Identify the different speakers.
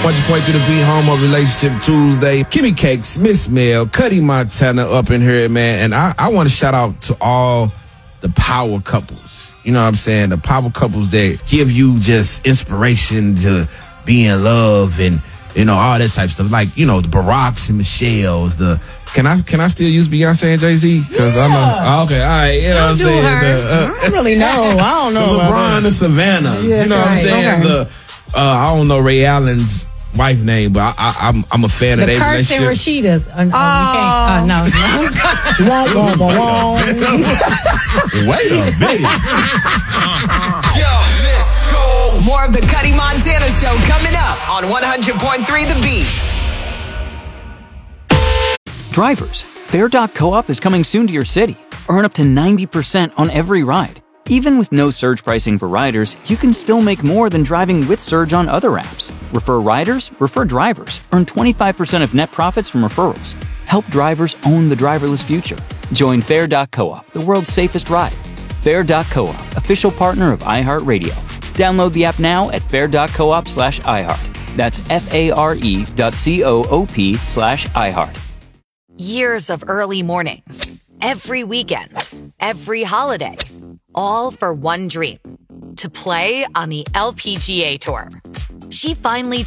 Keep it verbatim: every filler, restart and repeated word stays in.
Speaker 1: one hundred point three The Beat, home of Relationship Tuesday. Kimmy Cakes, Miss Mel, Cuddy Montana up in here, man. And I, I want to shout out to all the power couples. You know what I'm saying? The power couples that give you just inspiration to be in love and, you know, all that type of stuff. Like, you know, the Baracks and Michelles, the... Can I can I still use Beyonce and Jay-Z? Because
Speaker 2: yeah.
Speaker 1: I'm a, okay, all right, you know what I'm saying? The, uh,
Speaker 2: I don't really know. I don't know.
Speaker 1: LeBron and Savannah.
Speaker 2: Yes,
Speaker 1: you know
Speaker 2: right.
Speaker 1: what I'm saying?
Speaker 2: Okay.
Speaker 1: The uh, I don't know Ray Allen's wife name, but I, I, I'm I'm a fan
Speaker 2: the
Speaker 1: of their
Speaker 2: Kurt's and
Speaker 1: relationship.
Speaker 2: Rashida's. Uh, oh, no.
Speaker 1: Wait a minute.
Speaker 3: Yo, let's go. More of the Cuddy Montana Show coming up on one hundred point three The Beat.
Speaker 4: Drivers, Fare dot coop is coming soon to your city. Earn up to ninety percent on every ride. Even with no surge pricing for riders, you can still make more than driving with surge on other apps. Refer riders, refer drivers. Earn twenty-five percent of net profits from referrals. Help drivers own the driverless future. Join Fare dot coop, the world's safest ride. Fare dot coop, official partner of iHeartRadio. Download the app now at fare dot coop slash iHeart. That's F-A-R-E dot C-O-O-P slash iHeart.
Speaker 5: Years of early mornings, every weekend, every holiday, all for one dream, to play on the L P G A Tour. She finally